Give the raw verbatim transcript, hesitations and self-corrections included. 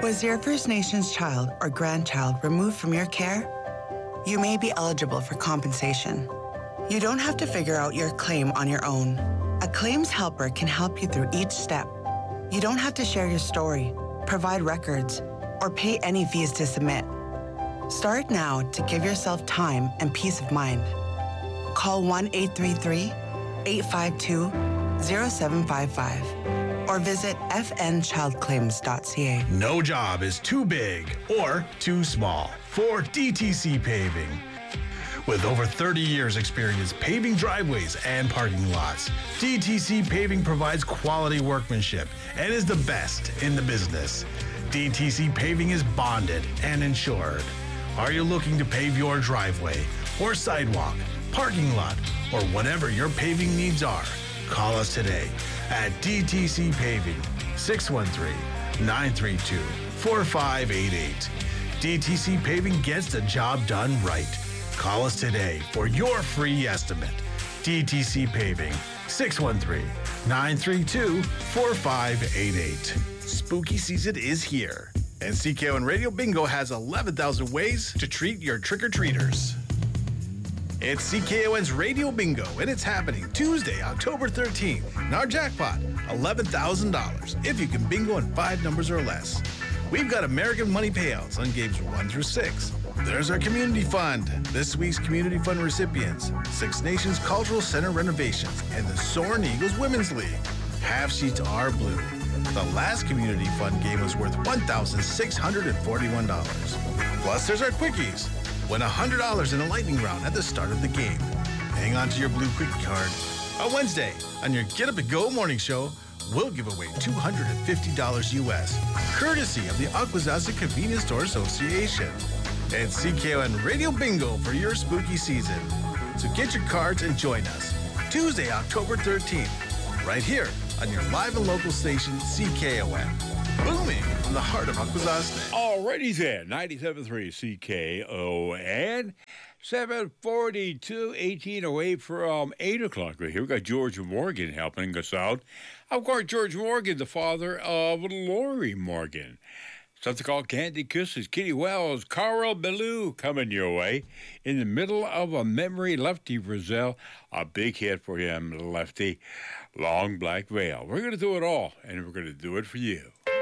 Was your First Nations child or grandchild removed from your care? You may be eligible for compensation. You don't have to figure out your claim on your own. A claims helper can help you through each step. You don't have to share your story, provide records, or pay any fees to submit. Start now to give yourself time and peace of mind. Call one eight three three, eight five two, zero seven five five or visit f n child claims dot c a. No job is too big or too small for D T C Paving. With over thirty years experience paving driveways and parking lots, D T C Paving provides quality workmanship and is the best in the business. D T C Paving is bonded and insured. Are you looking to pave your driveway or sidewalk, parking lot, or whatever your paving needs are? Call us today at D T C Paving, six one three, nine three two, four five eight eight. D T C Paving gets the job done right. Call us today for your free estimate. D T C Paving, six one three, nine three two, four five eight eight. Spooky season is here, and C K O N Radio Bingo has eleven thousand ways to treat your trick-or-treaters. It's C K O N's Radio Bingo, and it's happening Tuesday, October thirteenth. And our jackpot, eleven thousand dollars, if you can bingo in five numbers or less. We've got American money payouts on games one through six. There's our community fund. This week's community fund recipients: Six Nations Cultural Center renovations and the Soaring Eagles Women's League. Half sheets are blue. The last community fund game was worth one thousand six hundred forty-one dollars. Plus, there's our quickies. Win one hundred dollars in a lightning round at the start of the game. Hang on to your blue quickie card. On Wednesday, on your Get Up and Go morning show, we'll give away two hundred fifty dollars U S, courtesy of the Akwesasne Convenience Store Association. And C K O N Radio Bingo for your spooky season. So get your cards and join us Tuesday, October thirteenth, right here on your live and local station, C K O N. Booming from the heart of Akwesasne. Alrighty then, ninety-seven point three C K O N, seven forty-two, eighteen away from eight o'clock right here. We got George Morgan helping us out. Of course, George Morgan, the father of Lori Morgan. Something called Candy Kisses. Kitty Wells, Carl Bellew coming your way. In the middle of a memory, Lefty Brazil. A big hit for him, Lefty. Long Black Veil. We're going to do it all, and we're going to do it for you.